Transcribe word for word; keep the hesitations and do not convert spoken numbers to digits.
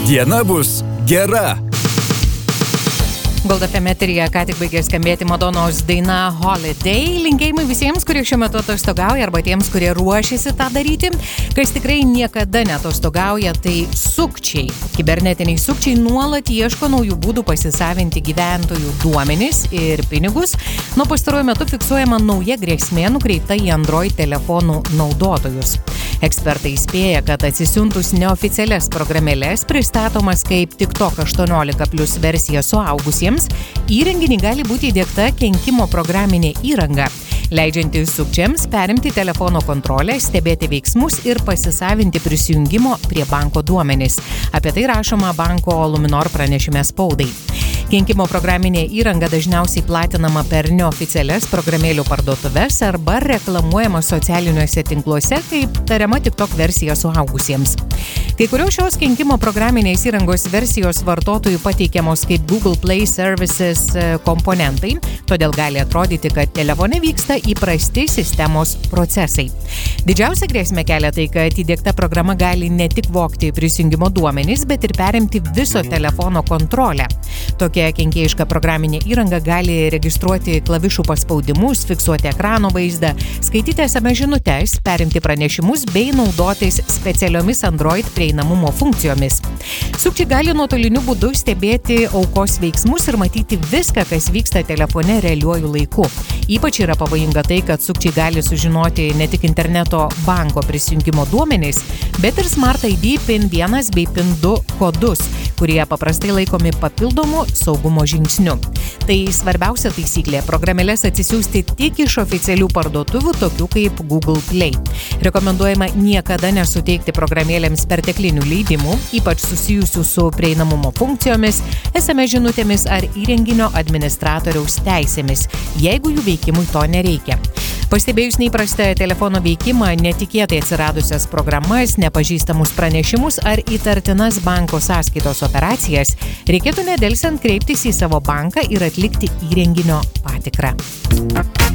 Diena bus gera. Gold F M eteryje ką tik baigė skambėti Madonos daina Holiday. Linkėjimai visiems, kurie šiuo metu atostogauja arba tiems, kurie ruošiasi tą daryti. Kas tikrai niekada neatostogauja, tai sukčiai. Kibernetiniai sukčiai nuolat ieško naujų būdų pasisavinti gyventojų duomenis ir pinigus. Nuo pastaruoju metu fiksuojama nauja grėsmė nukreipta į Android telefonų naudotojus. Ekspertai įspėja, kad atsisiuntus neoficialias programėlės pristatomas kaip TikTok aštuoniolika plius versija suaugusiems, į renginį gali būti įdiegta kenkimo programinė įranga, leidžianti sukčiams perimti telefono kontrolę, stebėti veiksmus ir pasisavinti prisijungimo prie banko duomenis. Apie tai rašoma banko Luminor pranešime spaudai. Kenkimo programinė įranga dažniausiai platinama per neoficialias programėlių parduotuves arba reklamuojama socialiniuose tinkluose kaip tariama TikTok versija suaugusiems. Kai kurios šios kenkimo programinės įrangos versijos vartotojų pateikiamos kaip Google Play Services komponentai, todėl gali atrodyti, kad telefone vyksta įprasti sistemos procesai. Didžiausia grėsmė kelia tai, kad įdiegta programa gali ne tik vogti prisijungimo duomenis, bet ir perimti viso telefono kontrolę. Tokia kenkėjiška programinė įranga gali registruoti klavišų paspaudimus, fiksuoti ekrano vaizdą, skaityti es em es žinutes, perimti pranešimus bei naudotis specialiomis Android prieinamumo funkcijomis. Sukčiai gali nuotoliniu būdu stebėti aukos veiksmus ir matyti viską, kas vyksta telefone realiuoju laiku. Ypač yra pavojinga tai, kad sukčiai gali sužinoti ne tik interneto banko prisijungimo duomenys, bet ir Smart I D PIN vienas bei PIN du kodus, kurie paprastai laikomi papildomu saugumo žingsniu. Tai svarbiausia taisyklė – programėlės atsisiųsti tik iš oficialių parduotuvių, tokių kaip Google Play. Rekomenduojama niekada nesuteikti programėlėms perteklinių leidimų, ypač susijusių su prieinamumo funkcijomis, es em es žinutėmis ar įrenginio administratoriaus teisėmis, jeigu jų veikimui to nereikia. Pastebėjus neįprastą telefono veikimą, netikėtai atsiradusias programas, nepažįstamus pranešimus ar įtartinas banko sąskaitos operacijas, reikėtų nedelsiant kreiptis į savo banką ir atlikti įrenginio patikrą.